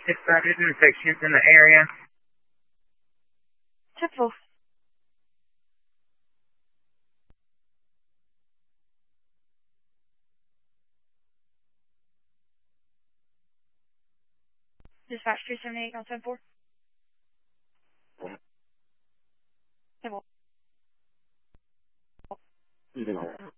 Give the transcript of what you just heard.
Dispatches infections in the area. Typical. Dispatch 378 on 10-4. Even